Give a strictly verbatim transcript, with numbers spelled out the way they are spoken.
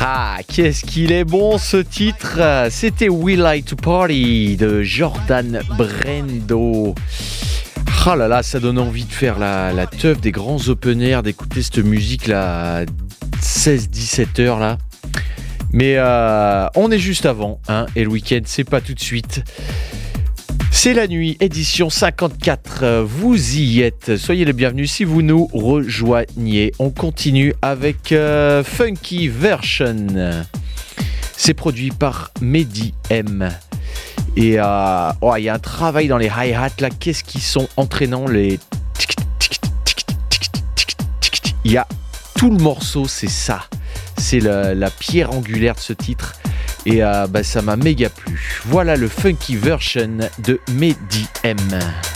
Ah, qu'est-ce qu'il est bon ce titre. C'était We Like to Party de Jordan Brendo. Ah là là, ça donne envie de faire la, la teuf des grands open air, d'écouter cette musique là à seize dix-sept heures là. Mais euh, on est juste avant, hein, et le week-end c'est pas tout de suite. C'est la nuit, édition cinquante-quatre, vous y êtes, soyez les bienvenus si vous nous rejoignez. On continue avec euh, Funky Version, c'est produit par Mehdi M. Et euh, oh, il y a un travail dans les hi-hats là, qu'est-ce qu'ils sont entraînants, les... Il y a tout le morceau, c'est ça, c'est la, la pierre angulaire de ce titre. Et euh, bah, ça m'a méga plu. Voilà le Funky Version de Mehdi M.